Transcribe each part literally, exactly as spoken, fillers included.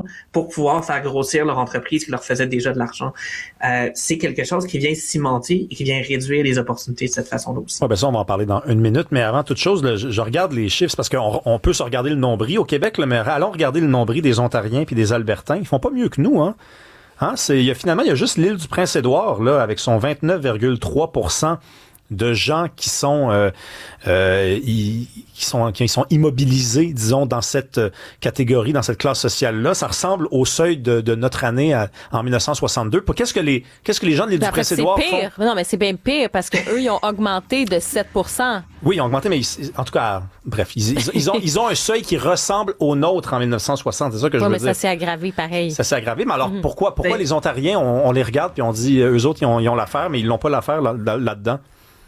pour pouvoir faire grossir leur entreprise qui leur faisait déjà de l'argent. Euh, c'est quelque chose qui vient cimenter et qui vient réduire les opportunités de cette façon-là aussi. Ouais, ben ça, on va en parler dans une minute, mais avant toute chose, là, je, je regarde les chiffres parce qu'on on peut se regarder le nombril. Au Québec, là, mais allons regarder le nombril des Ontariens puis des Albertains. Ils font pas mieux que nous, hein. Hein, c'est, il y a, finalement, il y a juste l'île du Prince-Édouard, là, avec son vingt-neuf virgule trois pour cent de gens qui sont euh, euh, y, qui sont qui sont immobilisés, disons, dans cette catégorie, dans cette classe sociale-là. Ça ressemble au seuil de, de notre année à, en dix-neuf cent soixante-deux. Qu'est-ce que les qu'est-ce que les gens de l'île du Prince-Édouard font? C'est pire. Non, mais c'est bien pire parce que eux, ils ont augmenté de sept pour cent. Oui, ils ont augmenté, mais ils, en tout cas, bref, ils, ils, ils ont ils ont un seuil qui ressemble au nôtre en dix-neuf cent soixante. C'est ça que je ouais, veux mais dire. Ça s'est aggravé pareil. Ça s'est aggravé, mais alors mm-hmm. pourquoi pourquoi les Ontariens, on, on les regarde puis on dit eux autres ils ont ils ont l'affaire, mais ils n'ont pas l'affaire là, là, là-dedans?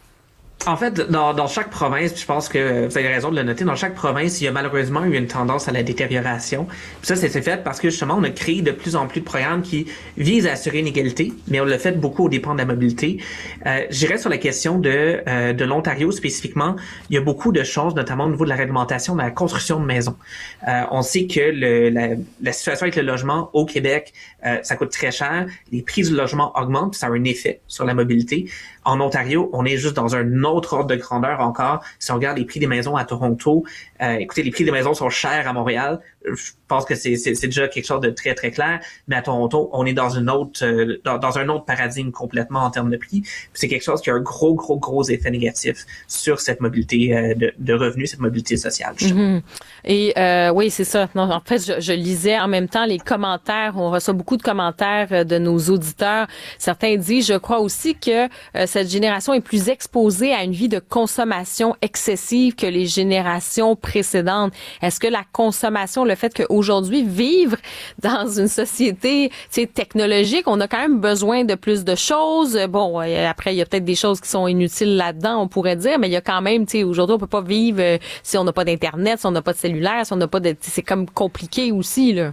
En fait, dans, dans chaque province, puis je pense que vous avez raison de le noter, dans chaque province, il y a malheureusement eu une tendance à la détérioration. Puis ça, c'est fait parce que justement, on a créé de plus en plus de programmes qui visent à assurer une égalité, mais on l'a fait beaucoup aux dépens de la mobilité. Euh, J'irais sur la question de euh, de l'Ontario spécifiquement. Il y a beaucoup de choses, notamment au niveau de la réglementation de la construction de maisons. Euh, on sait que le, la, la situation avec le logement au Québec, euh, ça coûte très cher. Les prix du logement augmentent, puis ça a un effet sur la mobilité. En Ontario, on est juste dans un autre ordre de grandeur encore. Si on regarde les prix des maisons à Toronto, euh, écoutez, les prix des maisons sont chers à Montréal. Je pense que c'est, c'est, c'est déjà quelque chose de très, très clair. Mais à Toronto, on est dans une autre, euh, dans, dans un autre paradigme complètement en termes de prix. Puis c'est quelque chose qui a un gros, gros, gros effet négatif sur cette mobilité euh, de, de revenus, cette mobilité sociale. Mm-hmm. Et euh, oui, c'est ça. Non, en fait, je, je lisais en même temps les commentaires. On reçoit beaucoup de commentaires de nos auditeurs. Certains disent, je crois aussi que euh, cette génération est plus exposée à une vie de consommation excessive que les générations précédentes. Est-ce que la consommation, le fait qu'aujourd'hui, vivre dans une société technologique, on a quand même besoin de plus de choses. Bon, après, il y a peut-être des choses qui sont inutiles là-dedans, on pourrait dire, mais il y a quand même, tu sais, aujourd'hui, on peut pas vivre euh, si on n'a pas d'Internet, si on n'a pas de cellulaire, si on n'a pas de... C'est comme compliqué aussi, là.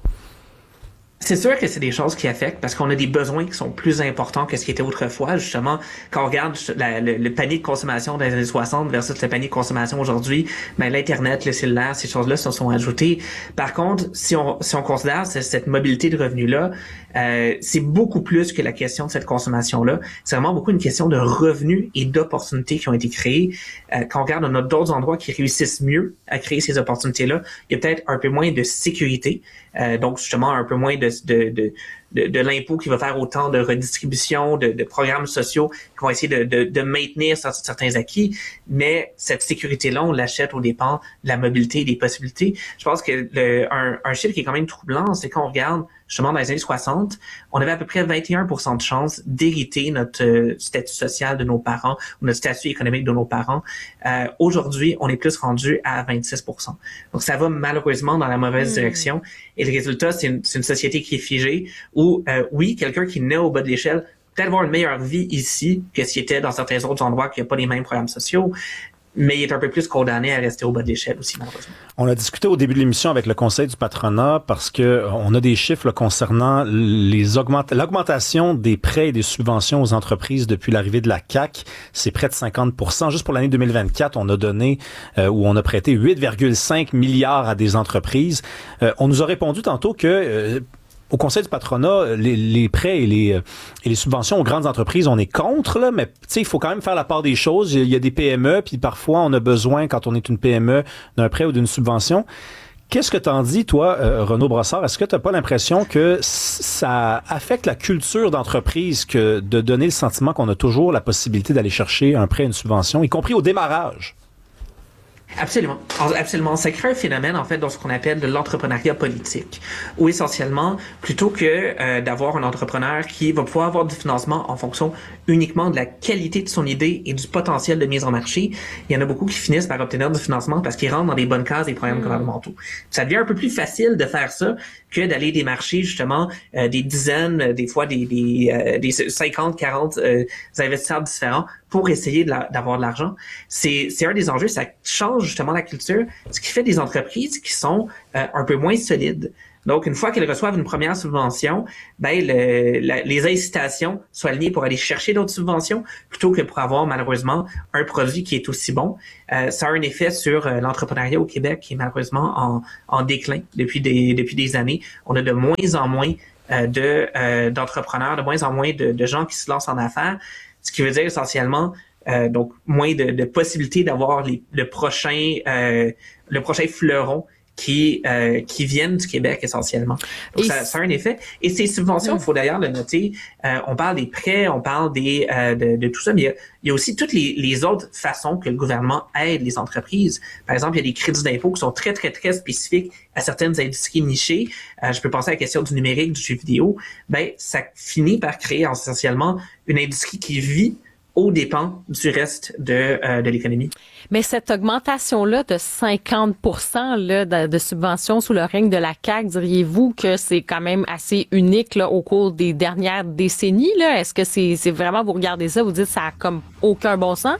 C'est sûr que c'est des choses qui affectent parce qu'on a des besoins qui sont plus importants que ce qui était autrefois. Justement, quand on regarde la, le, le panier de consommation des années soixante versus le panier de consommation aujourd'hui, ben l'Internet, le cellulaire, ces choses-là se sont ajoutées. Par contre, si on si on considère cette, cette mobilité de revenus-là, euh, c'est beaucoup plus que la question de cette consommation-là. C'est vraiment beaucoup une question de revenus et d'opportunités qui ont été créées. Euh, quand on regarde, on a d'autres endroits qui réussissent mieux à créer ces opportunités-là. Il y a peut-être un peu moins de sécurité, euh, donc justement un peu moins de De, de, de, de l'impôt qui va faire autant de redistribution, de, de programmes sociaux qui vont essayer de, de, de maintenir certains acquis, mais cette sécurité-là, on l'achète aux dépens de la mobilité et des possibilités. Je pense que le, un, un chiffre qui est quand même troublant, c'est qu'on regarde justement dans les années soixante, on avait à peu près vingt et un pour cent de chances d'hériter notre euh, statut social de nos parents ou notre statut économique de nos parents. Euh, aujourd'hui, on est plus rendu à vingt-six pour cent. Donc, ça va malheureusement dans la mauvaise mmh. direction. Et le résultat, c'est une, c'est une société qui est figée où, euh, oui, quelqu'un qui naît au bas de l'échelle peut avoir une meilleure vie ici que s'il était dans certains autres endroits qui n'ont pas les mêmes programmes sociaux. Mais il est un peu plus condamné à rester au bas de l'échelle aussi, malheureusement. On a discuté au début de l'émission avec le Conseil du patronat parce que on a des chiffres là, concernant les augment- l'augmentation des prêts et des subventions aux entreprises depuis l'arrivée de la C A Q. C'est près de cinquante pour cent. Juste pour l'année deux mille vingt-quatre, on a donné euh, ou on a prêté huit virgule cinq milliards à des entreprises. Euh, on nous a répondu tantôt que euh, au Conseil du patronat, les, les prêts et les, et les subventions aux grandes entreprises, on est contre, là, mais il faut quand même faire la part des choses. Il y a des P M E, puis parfois on a besoin, quand on est une P M E, d'un prêt ou d'une subvention. Qu'est-ce que t'en dis, toi, euh, Renaud Brossard? Est-ce que t'as pas l'impression que ça affecte la culture d'entreprise que de donner le sentiment qu'on a toujours la possibilité d'aller chercher un prêt, une subvention, y compris au démarrage? Absolument. Absolument. Ça crée un phénomène, en fait, dans ce qu'on appelle de l'entrepreneuriat politique, où essentiellement, plutôt que euh, d'avoir un entrepreneur qui va pouvoir avoir du financement en fonction uniquement de la qualité de son idée et du potentiel de mise en marché, il y en a beaucoup qui finissent par obtenir du financement parce qu'ils rentrent dans les bonnes cases des programmes mmh. gouvernementaux. Ça devient un peu plus facile de faire ça que d'aller démarcher, justement, euh, des dizaines, des fois des, des, euh, des cinquante, quarante euh, investisseurs différents pour essayer de la, d'avoir de l'argent. C'est, c'est un des enjeux, ça change justement la culture, ce qui fait des entreprises qui sont euh, un peu moins solides, Donc, une fois qu'elles reçoivent une première subvention, ben le, la, les incitations sont alignées pour aller chercher d'autres subventions plutôt que pour avoir malheureusement un produit qui est aussi bon. Euh, ça a un effet sur euh, l'entrepreneuriat au Québec qui est malheureusement en, en déclin depuis des, depuis des années. On a de moins en moins euh, de euh, d'entrepreneurs, de moins en moins de, de gens qui se lancent en affaires, ce qui veut dire essentiellement euh, donc moins de, de possibilités d'avoir les, le prochain euh, le prochain fleuron qui euh, qui viennent du Québec essentiellement. Donc ça, ça a un effet. Et ces subventions, il faut d'ailleurs le noter, euh, on parle des prêts, on parle des euh, de, de tout ça, mais il y a, il y a aussi toutes les, les autres façons que le gouvernement aide les entreprises. Par exemple, il y a des crédits d'impôt qui sont très, très, très spécifiques à certaines industries nichées. Euh, je peux penser à la question du numérique, du jeu vidéo. Ben, ça finit par créer essentiellement une industrie qui vit aux dépens du reste de, euh, de l'économie. Mais cette augmentation-là de cinquante pour cent là, de, de subventions sous le règne de la C A Q, diriez-vous que c'est quand même assez unique là, au cours des dernières décennies? Là? Est-ce que c'est, c'est vraiment, vous regardez ça, vous dites ça a comme aucun bon sens?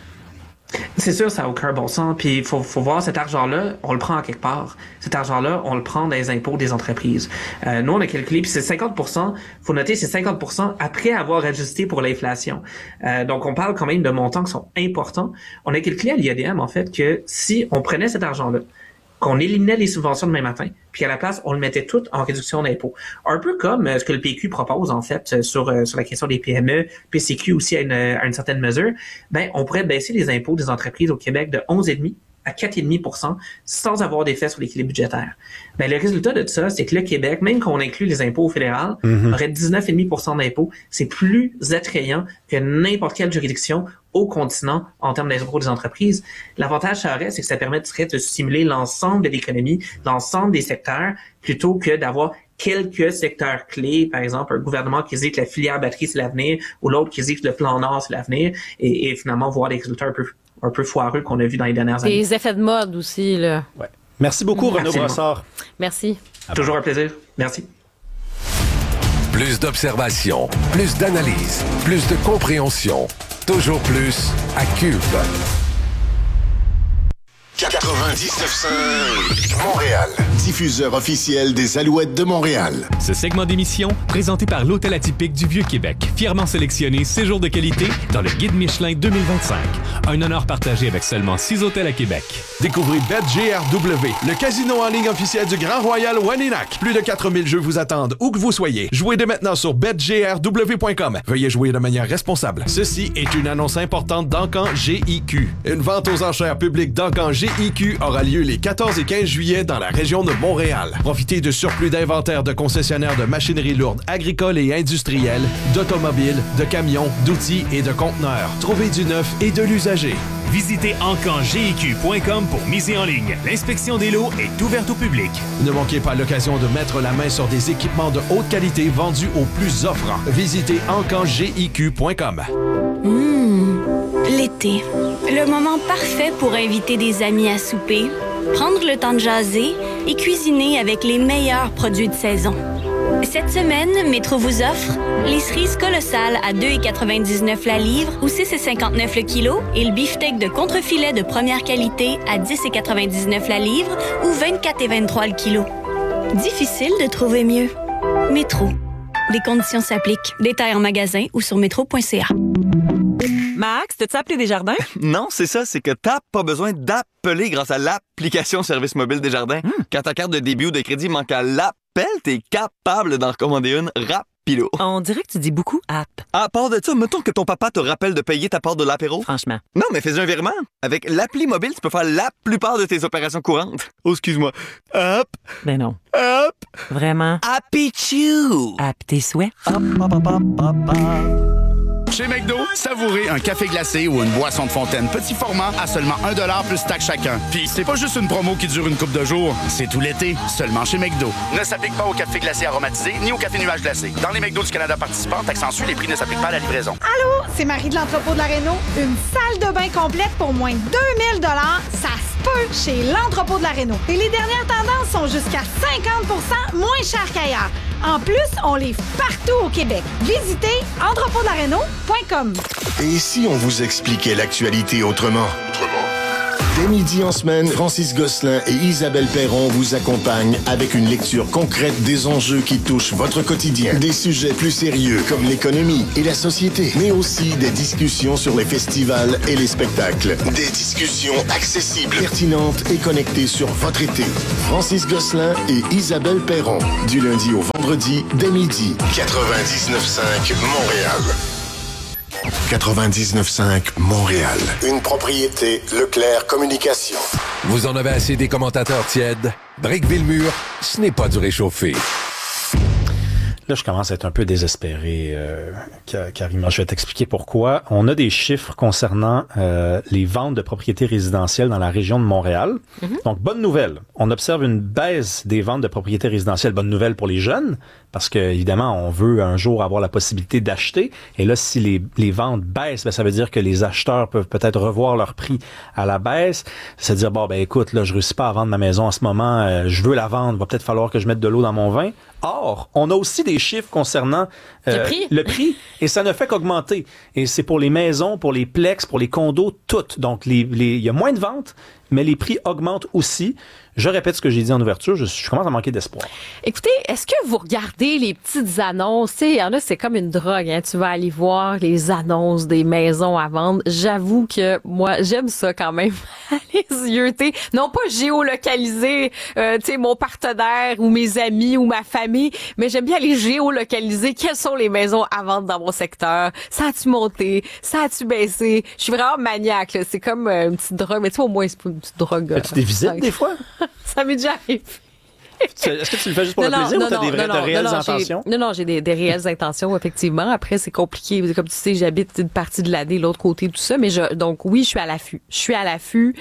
C'est sûr, ça n'a aucun bon sens. Puis il faut, faut voir cet argent-là, on le prend à quelque part. Cet argent-là, on le prend dans les impôts des entreprises. Euh, nous, on a calculé, puis c'est cinquante pour cent. Faut noter, c'est cinquante pour cent après avoir ajusté pour l'inflation. Euh, donc, on parle quand même de montants qui sont importants. On a calculé à l'I A D M, en fait, que si on prenait cet argent-là, qu'on éliminait les subventions demain matin, puis à la place, on le mettait tout en réduction d'impôts. Un peu comme euh, ce que le P Q propose, en fait, sur euh, sur la question des P M E, P C Q aussi à une, à une certaine mesure, ben on pourrait baisser les impôts des entreprises au Québec de onze virgule cinq à quatre virgule cinq pour cent sans avoir d'effet sur l'équilibre budgétaire. Ben, le résultat de tout ça, c'est que le Québec, même qu'on inclut les impôts fédéraux, mm-hmm. aurait dix-neuf virgule cinq pour cent d'impôts. C'est plus attrayant que n'importe quelle juridiction au continent en termes d'impôts des entreprises. L'avantage, ça aurait, c'est que ça permettrait de stimuler l'ensemble de l'économie, l'ensemble des secteurs, plutôt que d'avoir quelques secteurs clés, par exemple un gouvernement qui dit que la filière batterie c'est l'avenir, ou l'autre qui dit que le plan Nord c'est l'avenir, et, et finalement voir des résultats un peu un peu foireux qu'on a vu dans les dernières années. Des effets de mode aussi, là. Ouais. Merci beaucoup, Renaud Absolument. Brassard. Merci. Toujours un plaisir. Merci. Plus d'observation, plus d'analyse, plus de compréhension. Toujours plus à Cube. quatre-vingt-dix-neuf cinq Montréal, diffuseur officiel des Alouettes de Montréal. Ce segment d'émission, présenté par l'Hôtel Atypique du Vieux-Québec, fièrement sélectionné séjour de qualité dans le Guide Michelin deux mille vingt-cinq. Un honneur partagé avec seulement six hôtels à Québec. Découvrez BetGRW, le casino en ligne officiel du Grand Royal Waninak. Plus de quatre mille jeux vous attendent où que vous soyez. Jouez dès maintenant sur bet G R W point com. Veuillez jouer de manière responsable. Ceci est une annonce importante d'Encan G I Q. Une vente aux enchères publiques d'Encan G I Q aura lieu les quatorze et quinze juillet dans la région de Montréal. Profitez de surplus d'inventaire de concessionnaires de machinerie lourde agricole et industrielle, d'automobiles, de camions, d'outils et de conteneurs. Trouvez du neuf et de l'usager. Visitez encan G I Q point com pour miser en ligne. L'inspection des lots est ouverte au public. Ne manquez pas l'occasion de mettre la main sur des équipements de haute qualité vendus au plus offrant. Visitez encan G I Q point com. Mmh, l'été. Le moment parfait pour inviter des amis à souper, prendre le temps de jaser et cuisiner avec les meilleurs produits de saison. Cette semaine, Métro vous offre les cerises colossales à deux virgule quatre-vingt-dix-neuf la livre ou six virgule cinquante-neuf le kilo et le beefsteak de contrefilet de première qualité à dix virgule quatre-vingt-dix-neuf la livre ou vingt-quatre virgule vingt-trois le kilo. Difficile de trouver mieux. Métro. Des conditions s'appliquent. Détails en magasin ou sur métro point c a. Max, t'as-tu appelé Desjardins? Non, c'est ça, c'est que t'as pas besoin d'appeler grâce à l'application Service mobile Desjardins. Mm. Quand ta carte de débit ou de crédit manque à l'appel, t'es capable d'en recommander une rapido. On dirait que tu dis beaucoup app. À part de ça, mettons que ton papa te rappelle de payer ta part de l'apéro. Franchement. Non, mais fais un virement. Avec l'appli mobile, tu peux faire la plupart de tes opérations courantes. Oh, excuse-moi. Hop. Ben non. Hop. Vraiment. Happy Chew. App tes souhaits. Hop, hop, hop, hop, hop, hop. Chez McDo, savourez un café glacé ou une boisson de fontaine petit format à seulement un dollar plus taxe chacun. Puis c'est pas juste une promo qui dure une couple de jours, c'est tout l'été, seulement chez McDo. Ne s'applique pas au café glacé aromatisé ni au café nuage glacé. Dans les McDo du Canada participants, taxe en sus, les prix ne s'appliquent pas à la livraison. Allô, c'est Marie de l'entrepôt de la Réno. Une salle de bain complète pour moins de deux mille dollars, ça se peut chez l'entrepôt de la Réno. Et les dernières tendances sont jusqu'à cinquante pour cent moins chères qu'ailleurs. En plus, on livre partout au Québec. Visitez entrepôt de la réno point com. Et si on vous expliquait l'actualité autrement? Autrement. Dès midi en semaine, Francis Gosselin et Isabelle Perron vous accompagnent avec une lecture concrète des enjeux qui touchent votre quotidien. Des sujets plus sérieux comme l'économie et la société, mais aussi des discussions sur les festivals et les spectacles. Des discussions accessibles, pertinentes et connectées sur votre été. Francis Gosselin et Isabelle Perron, du lundi au vendredi, dès midi. quatre-vingt-dix-neuf cinq Montréal. quatre-vingt-dix-neuf cinq Montréal. Une propriété Leclerc Communication. Vous en avez assez des commentateurs tièdes? Brickville-Mur, ce n'est pas du réchauffé. Là, je commence à être un peu désespéré, euh, Karima. Je vais t'expliquer pourquoi. On a des chiffres concernant euh, les ventes de propriétés résidentielles dans la région de Montréal. Mm-hmm. Donc, bonne nouvelle. On observe une baisse des ventes de propriétés résidentielles. Bonne nouvelle pour les jeunes, parce que évidemment, on veut un jour avoir la possibilité d'acheter. Et là, si les, les ventes baissent, ben, ça veut dire que les acheteurs peuvent peut-être revoir leur prix à la baisse. C'est dire, bon, ben écoute, là, je réussis pas à vendre ma maison en ce moment. Euh, je veux la vendre. Va peut-être falloir que je mette de l'eau dans mon vin. Or, on a aussi des chiffres concernant euh, le prix. le prix et ça ne fait qu'augmenter. Et c'est pour les maisons, pour les plex, pour les condos, toutes. Donc, les, les, il y a moins de ventes, mais les prix augmentent aussi. Je répète ce que j'ai dit en ouverture, je, je commence à manquer d'espoir. Écoutez, est-ce que vous regardez les petites annonces? Tu sais, il y en a, c'est comme une drogue. Hein? Tu vas aller voir les annonces des maisons à vendre. J'avoue que moi, j'aime ça quand même. Aller zioter. Non pas géolocaliser euh, tu sais, mon partenaire ou mes amis ou ma famille, mais j'aime bien aller géolocaliser quelles sont les maisons à vendre dans mon secteur. Ça a-tu monté? Ça a-tu baissé? Je suis vraiment maniaque. Là. C'est comme euh, une petite drogue. Mais tu sais, au moins, c'est pas une petite drogue. Fais-tu des visites des fois? Ça m'est déjà arrivé. Est-ce que tu le fais juste pour non, le plaisir non, ou tu as non, des, vraies, non, de réelles non, non, intentions? Non, non, j'ai des, des réelles intentions, effectivement. Après, c'est compliqué. Comme tu sais, j'habite une partie de l'année, l'autre côté, tout ça. Mais je, donc, oui, je suis à l'affût. Je suis à l'affût.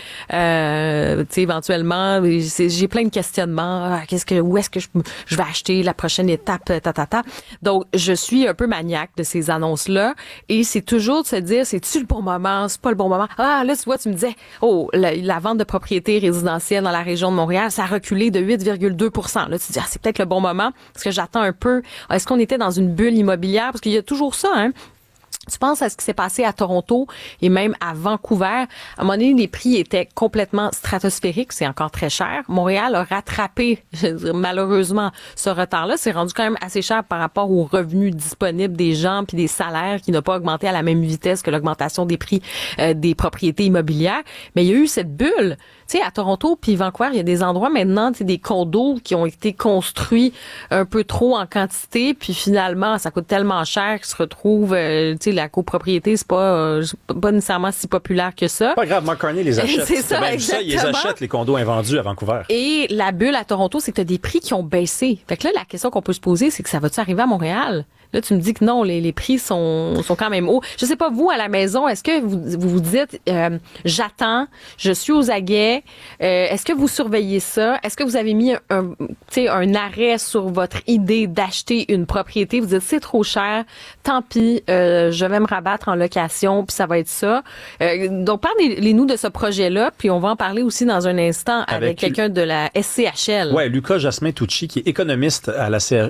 Euh, tu sais, éventuellement, j'ai plein de questionnements. Ah, qu'est-ce que, où est-ce que je, je vais acheter la prochaine étape, ta, ta, ta. Donc, je suis un peu maniaque de ces annonces-là. Et c'est toujours de se dire, c'est-tu le bon moment? C'est pas le bon moment? Ah, là, tu vois, tu me disais, oh, la, la vente de propriétés résidentielles dans la région de Montréal, ça a reculé de huit virgule deux pour cent. Là, tu te dis, ah, c'est peut-être le bon moment, parce que j'attends un peu. Est-ce qu'on était dans une bulle immobilière? Parce qu'il y a toujours ça, hein. Tu penses à ce qui s'est passé à Toronto et même à Vancouver. À un moment donné, les prix étaient complètement stratosphériques. C'est encore très cher. Montréal a rattrapé, je veux dire, malheureusement, ce retard-là. C'est rendu quand même assez cher par rapport aux revenus disponibles des gens puis des salaires qui n'ont pas augmenté à la même vitesse que l'augmentation des prix euh, des propriétés immobilières. Mais il y a eu cette bulle. Tu sais, à Toronto puis Vancouver, il y a des endroits maintenant, tu sais, des condos qui ont été construits un peu trop en quantité, puis finalement, ça coûte tellement cher qu'ils se retrouvent, euh, tu sais, la copropriété, c'est pas, euh, pas nécessairement si populaire que ça. Pas grave, Mark Carney les achète. C'est ça, bien exactement. Ça, ils les achètent, les condos invendus à Vancouver. Et la bulle à Toronto, c'est que tu as des prix qui ont baissé. Fait que là, la question qu'on peut se poser, c'est que ça va-tu arriver à Montréal? Là, tu me dis que non, les, les prix sont, sont quand même hauts. Je sais pas, vous, à la maison, est-ce que vous vous, vous dites, euh, j'attends, je suis aux aguets, euh, est-ce que vous surveillez ça? Est-ce que vous avez mis un, un, tu sais, un arrêt sur votre idée d'acheter une propriété? Vous dites, c'est trop cher, tant pis, euh, je vais me rabattre en location, puis ça va être ça. Euh, donc, parlez-nous de ce projet-là, puis on va en parler aussi dans un instant avec, avec quelqu'un de la S C H L. Ouais, Lucas Jasmin-Tucci, qui est économiste à la C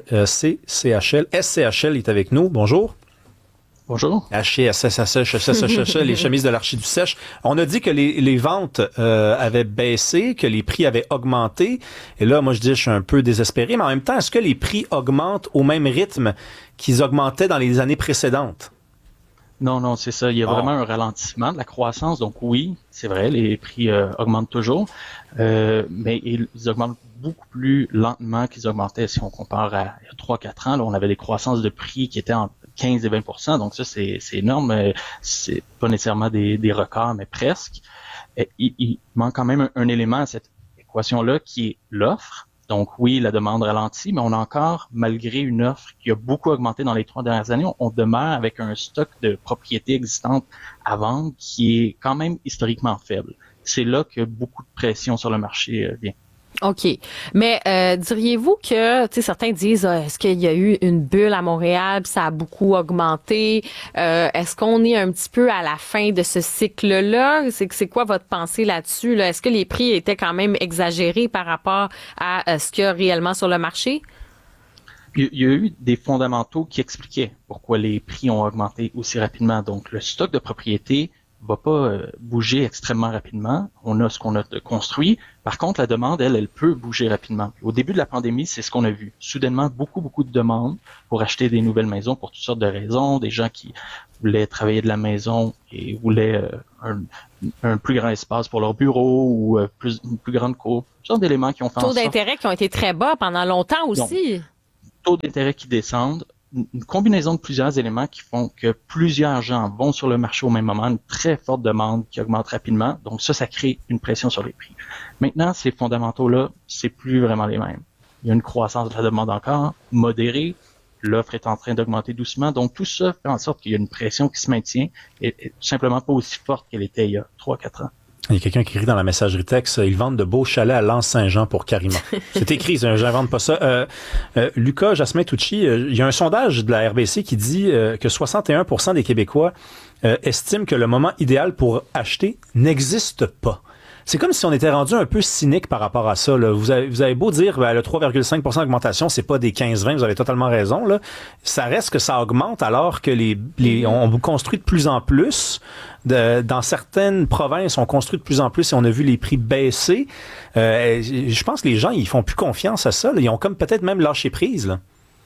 C H L, S C H L est avec nous. Bonjour. Bonjour. H S S S H S S H L, les chemises de l'Archiduc Sèche. On a dit que les, les ventes euh, avaient baissé, que les prix avaient augmenté. Et là, moi, je dis, je suis un peu désespéré. Mais en même temps, est-ce que les prix augmentent au même rythme qu'ils augmentaient dans les années précédentes? Non, non, c'est ça. Il y a oh. vraiment un ralentissement de la croissance. Donc oui, c'est vrai, les prix euh, augmentent toujours. Euh, mais ils augmentent beaucoup plus lentement qu'ils augmentaient si on compare à il y a trois quatre ans. Là, on avait des croissances de prix qui étaient entre quinze et vingt pour cent. Donc ça, c'est, c'est énorme. C'est pas nécessairement des, des records, mais presque. Et il, il manque quand même un, un élément à cette équation-là qui est l'offre. Donc oui, la demande ralentit, mais on a encore, malgré une offre qui a beaucoup augmenté dans les trois dernières années, on, on demeure avec un stock de propriétés existantes à vendre qui est quand même historiquement faible. C'est là que beaucoup de pression sur le marché euh, vient. OK. Mais euh, diriez-vous que, tu sais, certains disent, euh, est-ce qu'il y a eu une bulle à Montréal, puis ça a beaucoup augmenté? Euh, est-ce qu'on est un petit peu à la fin de ce cycle-là? C'est, c'est quoi votre pensée là-dessus? Là? Est-ce que les prix étaient quand même exagérés par rapport à, à ce qu'il y a réellement sur le marché? Il y a eu des fondamentaux qui expliquaient pourquoi les prix ont augmenté aussi rapidement. Donc, le stock de propriétés va pas euh, bouger extrêmement rapidement. On a ce qu'on a construit. Par contre, la demande, elle, elle peut bouger rapidement. Au début de la pandémie, c'est ce qu'on a vu. Soudainement, beaucoup, beaucoup de demandes pour acheter des nouvelles maisons pour toutes sortes de raisons. Des gens qui voulaient travailler de la maison et voulaient euh, un, un plus grand espace pour leur bureau ou euh, plus, une plus grande cour. Toutes sortes d'éléments qui ont fait en Taux sorte... d'intérêt qui ont été très bas pendant longtemps aussi. Donc, taux d'intérêt qui descendent. Une combinaison de plusieurs éléments qui font que plusieurs gens vont sur le marché au même moment, une très forte demande qui augmente rapidement. Donc ça, ça crée une pression sur les prix. Maintenant, ces fondamentaux-là, c'est plus vraiment les mêmes. Il y a une croissance de la demande encore modérée. L'offre est en train d'augmenter doucement. Donc tout ça fait en sorte qu'il y a une pression qui se maintient et, et tout simplement pas aussi forte qu'elle était il y a trois quatre ans. Il y a quelqu'un qui écrit dans la messagerie texte, ils vendent de beaux chalets à Lens-Saint-Jean pour Karima. C'est écrit, j'invente pas ça. Euh, euh, Lucas Jasmin Tucci, euh, il y a un sondage de la R B C qui dit euh, que soixante et un pour cent des Québécois euh, estiment que le moment idéal pour acheter n'existe pas. C'est comme si on était rendu un peu cynique par rapport à ça. Là. Vous, avez, vous avez beau dire ben, le trois virgule cinq pour cent d'augmentation, c'est pas des quinze vingt, vous avez totalement raison. Là. Ça reste que ça augmente alors que les, les on construit de plus en plus. De, dans certaines provinces, on construit de plus en plus et on a vu les prix baisser. Euh, je pense que les gens, ils font plus confiance à ça. Là. Ils ont comme peut-être même lâché prise. Là.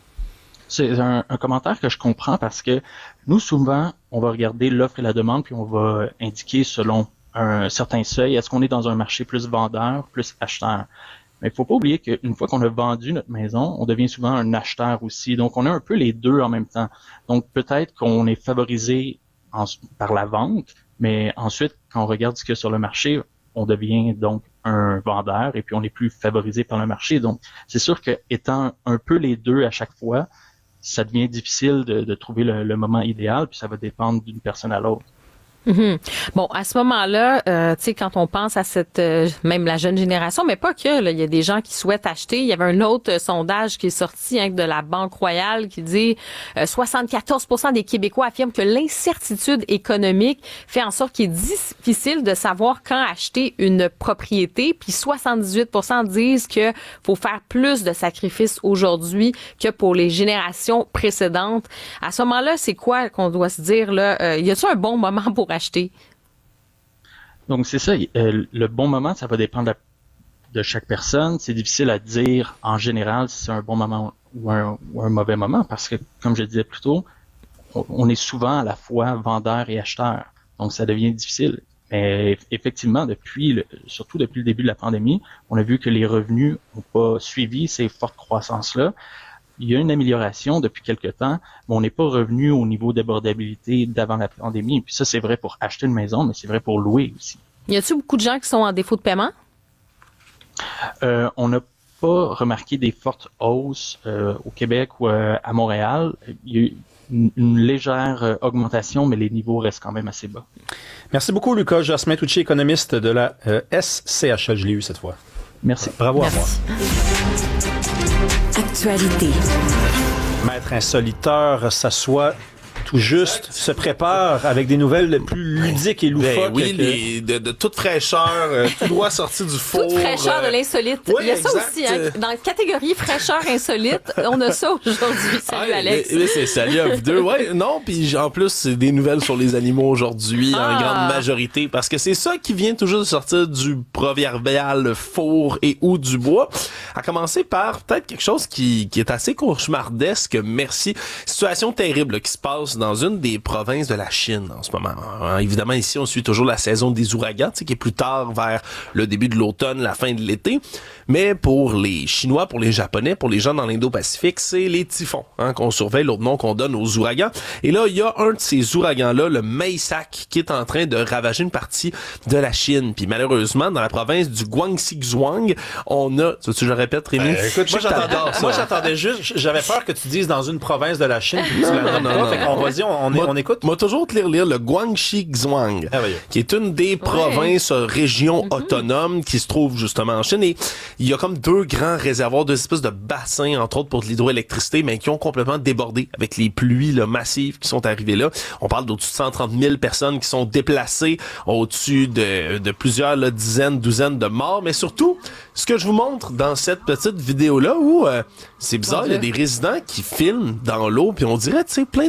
C'est un, un commentaire que je comprends parce que nous, souvent, on va regarder l'offre et la demande puis on va indiquer selon un certain seuil, est-ce qu'on est dans un marché plus vendeur, plus acheteur? Mais il faut pas oublier qu'une fois qu'on a vendu notre maison, on devient souvent un acheteur aussi. Donc, on a un peu les deux en même temps. Donc, peut-être qu'on est favorisé en, par la vente, mais ensuite, quand on regarde ce qu'il y a sur le marché, on devient donc un vendeur et puis on est plus favorisé par le marché. Donc, c'est sûr que étant un peu les deux à chaque fois, ça devient difficile de, de trouver le, le moment idéal, puis ça va dépendre d'une personne à l'autre. Mm-hmm. Bon, à ce moment-là, euh, tu sais, quand on pense à cette, euh, même la jeune génération, mais pas que, là, il y a des gens qui souhaitent acheter. Il y avait un autre euh, sondage qui est sorti hein, de la Banque Royale qui dit euh, soixante-quatorze pour cent des Québécois affirment que l'incertitude économique fait en sorte qu'il est difficile de savoir quand acheter une propriété. Puis soixante-dix-huit pour cent disent que faut faire plus de sacrifices aujourd'hui que pour les générations précédentes. À ce moment-là, c'est quoi qu'on doit se dire là? Euh, y a-t-il un bon moment pour acheter? Donc, c'est ça. Euh, le bon moment, ça va dépendre de, de chaque personne. C'est difficile à dire en général si c'est un bon moment ou un, ou un mauvais moment parce que, comme je disais plus tôt, on, on est souvent à la fois vendeur et acheteur. Donc, ça devient difficile. Mais effectivement, depuis le, surtout depuis le début de la pandémie, on a vu que les revenus n'ont pas suivi ces fortes croissances-là. Il y a une amélioration depuis quelque temps, mais on n'est pas revenu au niveau d'abordabilité d'avant la pandémie. Puis ça, c'est vrai pour acheter une maison, mais c'est vrai pour louer aussi. Y a-t-il beaucoup de gens qui sont en défaut de paiement? Euh, on n'a pas remarqué des fortes hausses euh, au Québec ou euh, à Montréal. Il y a eu une, une légère euh, augmentation, mais les niveaux restent quand même assez bas. Merci beaucoup, Lucas Jasmin Tucci, économiste de la euh, S C H L. Je l'ai eu cette fois. Merci. Bravo Merci. à moi. Actualité. Maître insoliteur s'assoit tout juste, se prépare avec des nouvelles plus ludiques et loufoques. Ben oui, que... les, de, de toute fraîcheur, euh, tout droit sorti du four. Toute fraîcheur euh, de l'insolite. oui, Il y a ça exact. aussi, hein, dans la catégorie fraîcheur insolite, on a ça aujourd'hui. Salut ah, Alex. Mais, mais c'est salut à vous deux. Ouais, non, puis en plus, c'est des nouvelles sur les animaux aujourd'hui, Ah. en grande majorité, parce que c'est ça qui vient toujours de sortir du proverbial four et ou du bois. À commencer par peut-être quelque chose qui, qui est assez cauchemardesque, merci. Situation terrible là, qui se passe dans une des provinces de la Chine en ce moment. Alors, évidemment, ici, on suit toujours la saison des ouragans, tu sais, qui est plus tard vers le début de l'automne, la fin de l'été. Mais pour les Chinois, pour les Japonais, pour les gens dans l'Indo-Pacifique, c'est les typhons hein, qu'on surveille, l'autre nom qu'on donne aux ouragans. Et là, il y a un de ces ouragans-là, le Meisak, qui est en train de ravager une partie de la Chine. Puis malheureusement, dans la province du Guangxi-Zhuang, on a... Tu veux que je le répète, Rémi? Euh, écoute, moi j'attendais, ça. moi j'attendais juste, j'avais peur que tu dises dans une province de la Chine. Puis tu Non, la non, nommes non, pas. non, Fait qu'on non. va dire, on, on, est- Moi- on écoute. Moi, toujours te lire, lire le Guangxi-Zhuang, Ah, oui. qui est une des provinces, euh, régions autonomes qui se trouve justement en Chine. Et il y a comme deux grands réservoirs, deux espèces de bassins, entre autres pour de l'hydroélectricité, mais qui ont complètement débordé avec les pluies là, massives qui sont arrivées là. On parle d'au-dessus de cent trente mille personnes qui sont déplacées, au-dessus de, de plusieurs là, dizaines, douzaines de morts. Mais surtout, ce que je vous montre dans cette petite vidéo-là, où euh, c'est bizarre, il y a des résidents qui filment dans l'eau, puis on dirait, tu sais, plein de petits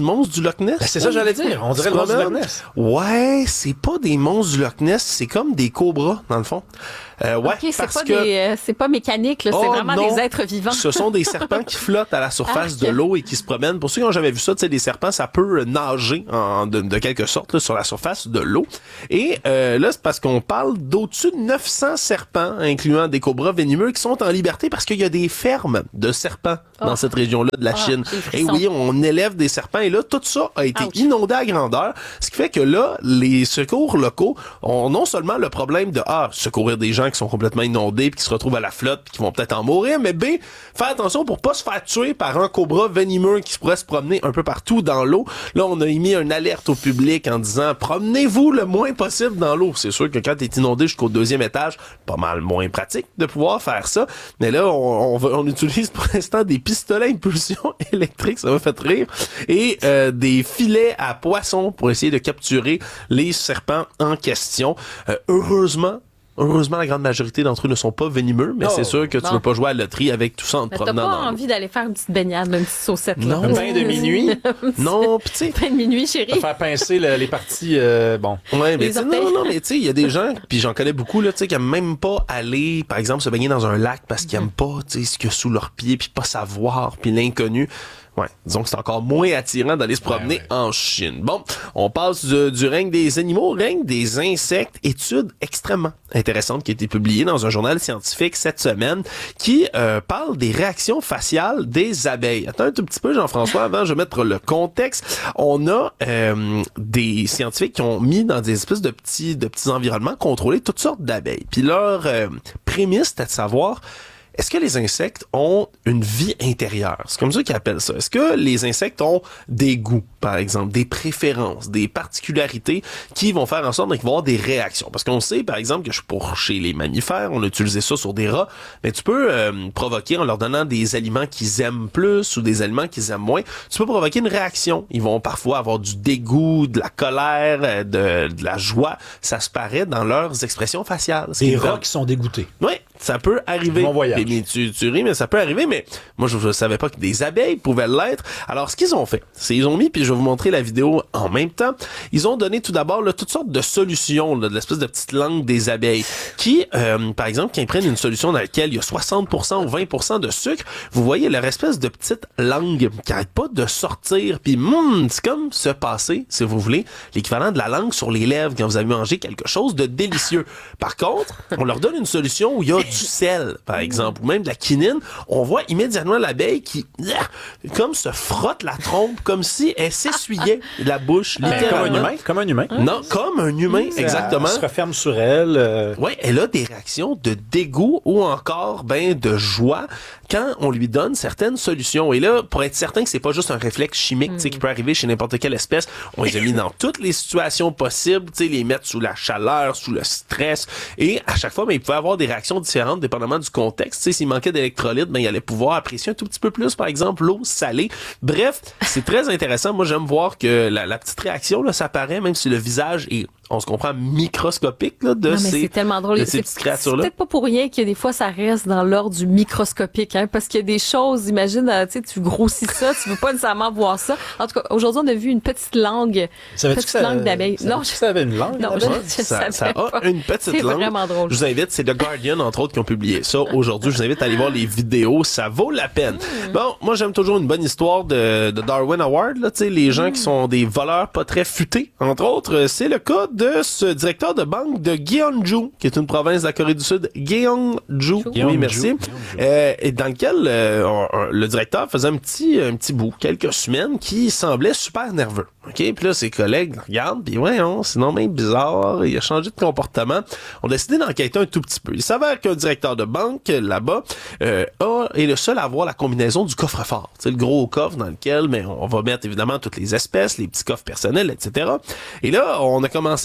monstres du Loch Ness. Ben, c'est ça que j'allais dire. On dirait le monstre du Loch Ness. Ouais, c'est pas des monstres du Loch Ness, c'est comme des cobras, dans le fond. Euh, ouais, OK, c'est parce pas, que... des, euh, c'est pas mécanique, là, c'est Oh, vraiment non. des êtres vivants. Ce sont des serpents qui flottent à la surface Arc. de l'eau et qui se promènent. Pour ceux qui ont jamais vu ça, tu sais, des serpents, ça peut nager en, de, de quelque sorte là, sur la surface de l'eau. Et euh, là, c'est parce qu'on parle d'au-dessus de neuf cents serpents, incluant des cobras venimeux, qui sont en liberté parce qu'il y a des fermes de serpents oh. dans cette région-là de la oh, Chine. Et oui, on élève des serpents et là, tout ça a été Ouch. inondé à grandeur. Ce qui fait que là, les secours locaux ont non seulement le problème de ah, secourir des gens qui sont complètement inondés puis qui se retrouvent à la flotte puis qui vont peut-être en mourir, mais B, faire attention pour pas se faire tuer par un cobra venimeux qui pourrait se promener un peu partout dans l'eau. Là, on a émis une alerte au public en disant promenez-vous le moins possible dans l'eau. C'est sûr que quand t'es inondé jusqu'au deuxième étage, pas mal moins pratique de pouvoir faire ça. Mais là, on, on, on utilise pour l'instant des pistolets à impulsion électrique, ça m'a fait rire, et euh, des filets à poissons pour essayer de capturer les serpents en question. Euh, heureusement, Heureusement, la grande majorité d'entre eux ne sont pas venimeux, mais oh, c'est sûr que tu non. veux pas jouer à la loterie avec tout ça en te promenant. T'as pas envie d'aller faire une petite baignade, une petite saucette. Non, un bain de minuit. non, pis tu sais. Bain de minuit, chérie. Faire pincer le, les parties, euh, bon. Ouais, mais non, non, mais tu sais, il y a des gens, puis j'en connais beaucoup, là, tu sais, qui aiment même pas aller, par exemple, se baigner dans un lac parce qu'ils mm. aiment pas, tu sais, ce qu'il y a sous leurs pieds, puis pas savoir, puis l'inconnu. Ouais, disons que c'est encore moins attirant d'aller se promener ouais, ouais. en Chine. Bon, on passe du, du règne des animaux au règne des insectes. Étude extrêmement intéressante qui a été publiée dans un journal scientifique cette semaine qui euh, parle des réactions faciales des abeilles. Attends un tout petit peu, Jean-François, avant je vais mettre le contexte. On a euh, des scientifiques qui ont mis dans des espèces de petits, de petits environnements contrôlés toutes sortes d'abeilles. Puis leur euh, prémisse, c'était de savoir... Est-ce que les insectes ont une vie intérieure? C'est comme ça qu'ils appellent ça. Est-ce que les insectes ont des goûts, par exemple, des préférences, des particularités qui vont faire en sorte qu'ils vont avoir des réactions? Parce qu'on sait, par exemple, que pour chez les mammifères, on a utilisé ça sur des rats, mais tu peux euh, provoquer en leur donnant des aliments qu'ils aiment plus ou des aliments qu'ils aiment moins. Tu peux provoquer une réaction. Ils vont parfois avoir du dégoût, de la colère, de, de la joie. Ça se paraît dans leurs expressions faciales. Des rats qui sont dégoûtés. Oui, ça peut arriver. Bon voyage. Mais tu, tu ris, mais ça peut arriver, mais moi, je ne savais pas que des abeilles pouvaient l'être. Alors, ce qu'ils ont fait, c'est ils ont mis, puis je vais vous montrer la vidéo en même temps, ils ont donné tout d'abord là, toutes sortes de solutions, là, de l'espèce de petite langue des abeilles, qui, euh, par exemple, quand ils prennent une solution dans laquelle il y a soixante pour cent ou vingt pour cent de sucre, vous voyez leur espèce de petite langue qui n'arrête pas de sortir, puis mm, c'est comme se passer, si vous voulez, l'équivalent de la langue sur les lèvres quand vous avez mangé quelque chose de délicieux. Par contre, on leur donne une solution où il y a du sel, par exemple, ou même de la quinine, on voit immédiatement l'abeille qui, comme se frotte la trompe, comme si elle s'essuyait la bouche, littéralement. Comme un humain, comme un humain. Non, comme un humain, mmh. exactement. Elle se referme sur elle. Euh... Oui, elle a des réactions de dégoût ou encore, ben, de joie quand on lui donne certaines solutions. Et là, pour être certain que c'est pas juste un réflexe chimique, mmh. tu sais, qui peut arriver chez n'importe quelle espèce, on les a mis dans toutes les situations possibles, tu sais, les mettre sous la chaleur, sous le stress, et à chaque fois, ben, il pouvait avoir des réactions différentes dépendamment du contexte. Tu sais, s'il manquait d'électrolytes, ben, il allait pouvoir apprécier un tout petit peu plus, par exemple, l'eau salée. Bref, c'est très intéressant. Moi, j'aime voir que la, la petite réaction, là, ça paraît, même si le visage est, on se comprend, microscopique, là, de, non, ces, c'est tellement drôle. de ces petites créatures-là. C'est peut-être pas pour rien que des fois, ça reste dans l'ordre du microscopique, hein, parce qu'il y a des choses, imagine, tu sais, tu grossis ça, tu veux pas nécessairement voir ça. En tout cas, aujourd'hui, on a vu une petite langue, une petite ça, langue d'abeille. Non, je savais une langue. Non, je, je ça, ça a pas. une petite c'est langue. C'est vraiment drôle. Je vous invite, c'est The Guardian, entre autres, qui ont publié ça aujourd'hui. Je vous invite à aller voir les vidéos, ça vaut la peine. Mm. Bon, moi, j'aime toujours une bonne histoire de, de Darwin Award, là, tu sais, les gens mm. qui sont des voleurs pas très futés, entre autres. C'est le cas de ce directeur de banque de Gyeongju, qui est une province de la Corée du Sud. Gyeongju, oui, merci. Euh, et dans lequel euh, on, on, le directeur faisait un petit, un petit bout, quelques semaines, qui semblait super nerveux. OK? Puis là, ses collègues regardent, puis ouais, on, c'est non même bizarre, il a changé de comportement. On a décidé d'enquêter un tout petit peu. Il s'avère qu'un directeur de banque, là-bas, euh, a, est le seul à avoir la combinaison du coffre-fort. C'est le gros coffre dans lequel mais on va mettre évidemment toutes les espèces, les petits coffres personnels, et cetera. Et là, on a commencé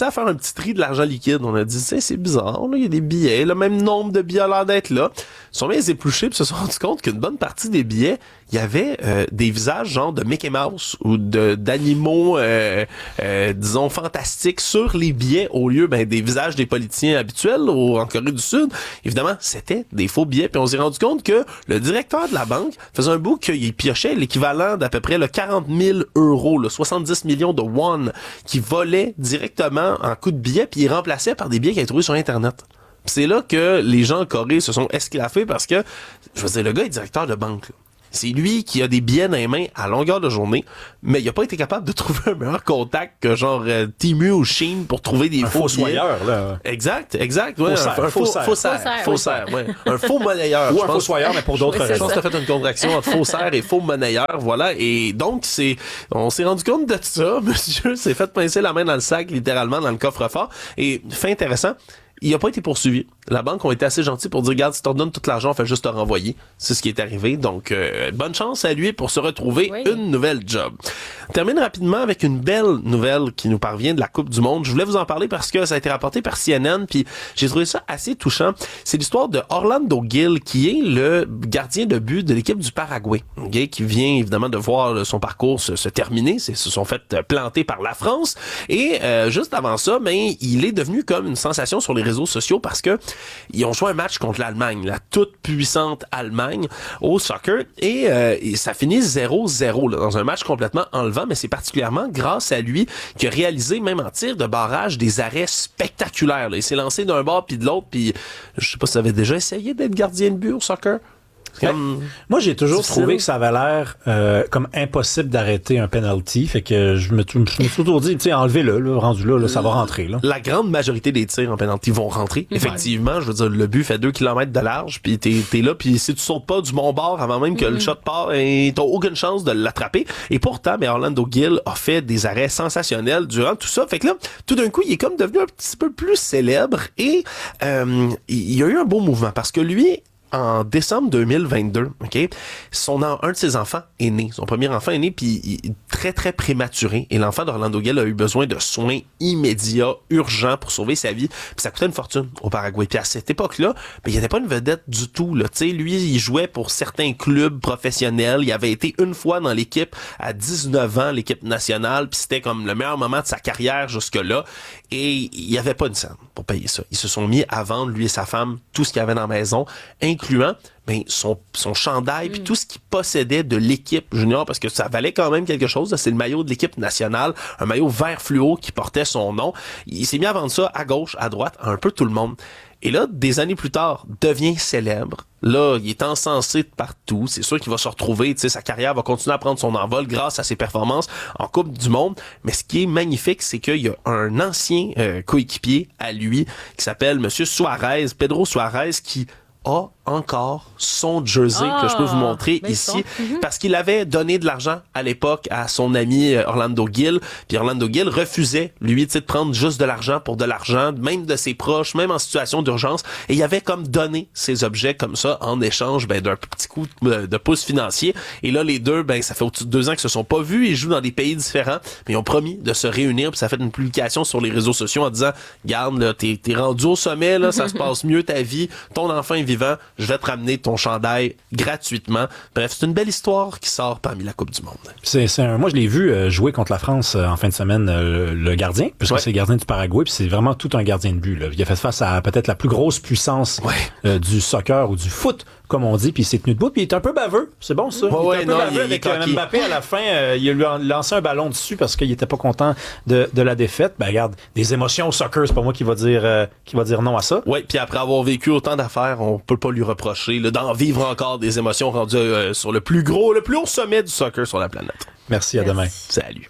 à faire un petit tri de l'argent liquide. On a dit, c'est bizarre, il y a des billets, le même nombre de billets a l'air d'être là. Ils sont bien épluchés puis se sont rendus compte qu'une bonne partie des billets, il y avait euh, des visages genre de Mickey Mouse ou de d'animaux, euh, euh, disons, fantastiques sur les billets au lieu ben, des visages des politiciens habituels au, en Corée du Sud. Évidemment, c'était des faux billets. Puis on s'est rendu compte que le directeur de la banque faisait un bout qu'il piochait l'équivalent d'à peu près le quarante mille euros, le soixante-dix millions de won, qui volaient directement en coup de billets, puis il remplaçait par des billets qu'il avait trouvés sur Internet. C'est là que les gens en Corée se sont esclaffés parce que, je veux dire, le gars est directeur de banque, là. C'est lui qui a des billets dans les mains à longueur de journée, mais il a pas été capable de trouver un meilleur contact que genre euh, Temu ou Shein pour trouver des un faux fossoyeur, billets. Là. Exact, exact. Ouais, faussaire, un, un faux, faussaire. faussaire, faussaire, faussaire, ouais. Un faux monnayeur. Ou je un pense. fossoyeur, mais pour d'autres Je raisons. pense que t'as fait une contraction entre faussaire et faux monnayeur, voilà. Et donc, c'est, on s'est rendu compte de ça. Monsieur s'est fait pincer la main dans le sac, littéralement, dans le coffre-fort. Et, fait intéressant, il n'a pas été poursuivi. La banque ont été assez gentils pour dire, regarde, si tu redonnes tout l'argent, on fait juste te renvoyer. C'est ce qui est arrivé. Donc, euh, bonne chance à lui pour se retrouver oui. une nouvelle job. On termine rapidement avec une belle nouvelle qui nous parvient de la Coupe du Monde. Je voulais vous en parler parce que ça a été rapporté par C N N, puis j'ai trouvé ça assez touchant. C'est l'histoire de Orlando Gil, qui est le gardien de but de l'équipe du Paraguay, okay, qui vient évidemment de voir son parcours se, se terminer. C'est, se sont fait planter par la France. Et euh, juste avant ça, ben, il est devenu comme une sensation sur les réseaux sociaux parce que ils ont joué un match contre l'Allemagne, la toute puissante Allemagne au soccer, et, euh, et ça finit zéro zéro là, dans un match complètement enlevant, mais c'est particulièrement grâce à lui qui a réalisé, même en tir de barrage, des arrêts spectaculaires. Là. Il s'est lancé d'un bord puis de l'autre, puis je sais pas si tu avais déjà essayé d'être gardien de but au soccer. Comme... Moi, j'ai toujours difficile. trouvé que ça avait l'air euh, comme impossible d'arrêter un penalty. Fait que je me, je me suis toujours dit, tu sais, enlevez-le, là, rendu là, là, ça va rentrer. Là. La grande majorité des tirs en penalty vont rentrer. Ouais. Effectivement, je veux dire, le but fait deux kilomètres de large, puis t'es, t'es là, puis si tu sautes pas du bon bord avant même que mm-hmm. le shot part, et t'as aucune chance de l'attraper. Et pourtant, ben, Orlando Gil a fait des arrêts sensationnels durant tout ça. Fait que là, tout d'un coup, il est comme devenu un petit peu plus célèbre, et euh, il y a eu un beau mouvement, parce que lui, en décembre deux mille vingt-deux, ok, son un de ses enfants est né, son premier enfant est né, puis il, très très prématuré, et l'enfant d'Orlando Gil a eu besoin de soins immédiats, urgents pour sauver sa vie, puis ça coûtait une fortune au Paraguay. Puis à cette époque-là, ben, il n'était pas une vedette du tout, là, tu sais, lui, il jouait pour certains clubs professionnels, il avait été une fois dans l'équipe à dix-neuf ans, l'équipe nationale, puis c'était comme le meilleur moment de sa carrière jusque-là, et il n'y avait pas une scène pour payer ça. Ils se sont mis à vendre, lui et sa femme, tout ce qu'il y avait dans la maison, incluant ben, son, son chandail, puis mm. tout ce qu'il possédait de l'équipe junior, parce que ça valait quand même quelque chose. C'est le maillot de l'équipe nationale, un maillot vert fluo qui portait son nom. Il s'est mis à vendre ça à gauche, à droite, à un peu tout le monde. Et là, des années plus tard, devient célèbre. Là, il est encensé de partout. C'est sûr qu'il va se retrouver, tu sais, sa carrière va continuer à prendre son envol grâce à ses performances en Coupe du Monde. Mais ce qui est magnifique, c'est qu'il y a un ancien euh, coéquipier à lui qui s'appelle Monsieur Suarez, Pedro Suarez, qui a encore son jersey ah, que je peux vous montrer ici mm-hmm. parce qu'il avait donné de l'argent à l'époque à son ami Orlando Gil, puis Orlando Gil refusait lui tu sais de prendre juste de l'argent pour de l'argent, même de ses proches, même en situation d'urgence, et il avait comme donné ses objets comme ça en échange ben d'un petit coup de, de pouce financier. Et là les deux ben ça fait au-dessus de deux ans qu'ils se sont pas vus, ils jouent dans des pays différents, mais ils ont promis de se réunir, puis ça a fait une publication sur les réseaux sociaux en disant garde là, t'es t'es rendu au sommet là, ça se passe mieux ta vie, ton enfant est vivant, je vais te ramener ton chandail gratuitement. Bref, c'est une belle histoire qui sort parmi la Coupe du Monde. C'est, c'est un, moi, je l'ai vu euh, jouer contre la France euh, en fin de semaine, euh, le gardien, puisque ouais. c'est le gardien du Paraguay, puis c'est vraiment tout un gardien de but. Là. Il a fait face à peut-être la plus grosse puissance ouais. euh, du soccer ou du foot, comme on dit, puis il s'est tenu debout, puis il est un peu baveux. C'est bon, ça? Ouais, il ouais, est un peu non, baveux il, avec il euh, Mbappé à la fin. Euh, il lui a lancé un ballon dessus parce qu'il était pas content de, de la défaite. Ben, regarde, des émotions au soccer, c'est pas moi qui va dire, euh, qui va dire non à ça. Oui, puis après avoir vécu autant d'affaires, on peut pas lui reprocher là, d'en vivre encore des émotions rendues euh, sur le plus gros, le plus haut sommet du soccer sur la planète. Merci, à Merci. Demain. Salut.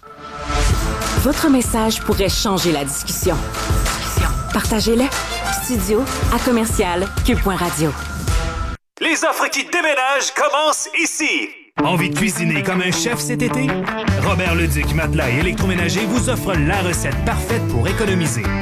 Votre message pourrait changer la discussion. Partagez-le. Studio à commercial cube point radio. Les offres qui déménagent commencent ici. Envie de cuisiner comme un chef cet été? Robert Leduc Matelas et Électroménager vous offre la recette parfaite pour économiser.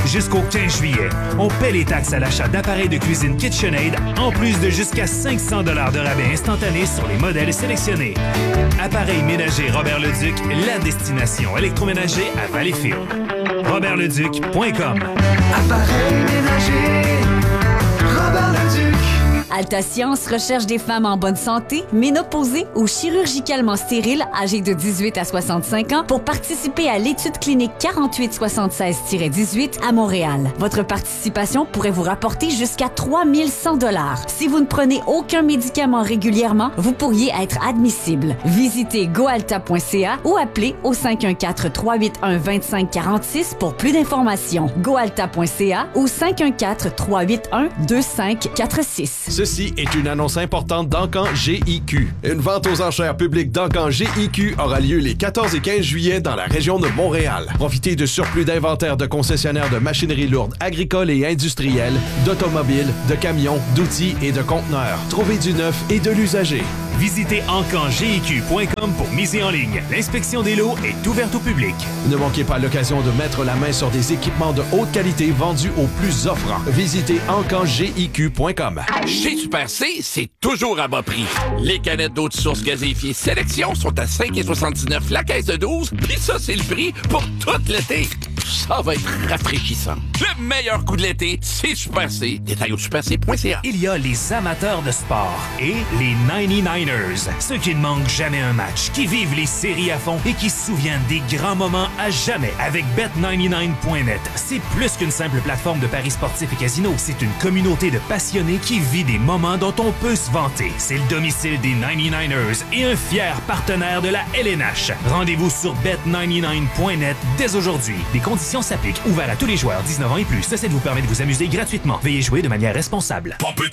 Jusqu'au quinze juillet, on paie les taxes à l'achat d'appareils de cuisine KitchenAid en plus de jusqu'à cinq cents dollars de rabais instantané sur les modèles sélectionnés. Appareils ménagers Robert-le-Duc, la destination électroménager à Valleyfield. robert le duc point com. Appareils ménagers Robert-le-Duc. Alta Science recherche des femmes en bonne santé, ménopausées ou chirurgicalement stériles âgées de dix-huit à soixante-cinq ans pour participer à l'étude clinique quarante-huit soixante-seize dix-huit à Montréal. Votre participation pourrait vous rapporter jusqu'à trois mille cent dollars. Si vous ne prenez aucun médicament régulièrement, vous pourriez être admissible. Visitez goalta point c a ou appelez au cinq un quatre, trois huit un, deux cinq quatre six pour plus d'informations. goalta point c a ou cinq un quatre, trois huit un, deux cinq quatre six. Ceci est une annonce importante d'Encan G I Q. Une vente aux enchères publiques d'Encan G I Q aura lieu les quatorze et quinze juillet dans la région de Montréal. Profitez de surplus d'inventaire de concessionnaires de machinerie lourde agricole et industrielle, d'automobiles, de camions, d'outils et de conteneurs. Trouvez du neuf et de l'usager. Visitez encan g i q point com pour miser en ligne. L'inspection des lots est ouverte au public. Ne manquez pas l'occasion de mettre la main sur des équipements de haute qualité vendus au plus offrant. Visitez encan g i q point com. Chez Super C, c'est toujours à bas prix. Les canettes d'eau de source gazéifiée Sélection sont à cinq soixante-dix-neuf la caisse de douze, puis ça, c'est le prix pour tout l'été. Ça va être rafraîchissant. Le meilleur coup de l'été, c'est Super C. Détail au super c point c a. Il y a les amateurs de sport et les quatre-vingt-dix-neuf ers. Ceux qui ne manquent jamais un match, qui vivent les séries à fond et qui se souviennent des grands moments à jamais. Avec bet quatre-vingt-dix-neuf point net, c'est plus qu'une simple plateforme de paris sportifs et casinos. C'est une communauté de passionnés qui vit des moments dont on peut se vanter. C'est le domicile des quatre-vingt-dix-neuf ers et un fier partenaire de la L N H. Rendez-vous sur bet quatre-vingt-dix-neuf point net dès aujourd'hui. Des conditions s'appliquent. Ouvert à tous les joueurs dix-neuf ans et plus. Ceci vous permet de vous amuser gratuitement. Veuillez jouer de manière responsable. Pompe